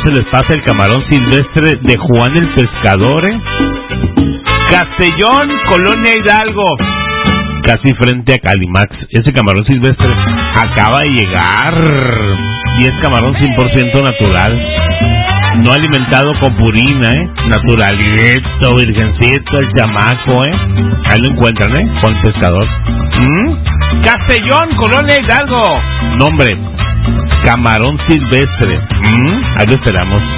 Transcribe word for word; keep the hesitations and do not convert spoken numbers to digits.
se les pasa el camarón silvestre de Juan el Pescador, ¿eh? Castellón, Colonia Hidalgo, casi frente a Calimax. Ese camarón silvestre acaba de llegar y es camarón cien por ciento natural, no alimentado con purina, ¿eh? Naturalito, virgencito, el chamaco, ¿eh? Ahí lo encuentran, ¿eh? Juan Pescador. ¿Mm? Castellón, Colonia Hidalgo. Nombre, camarón silvestre. ¿Mm? Ahí lo esperamos.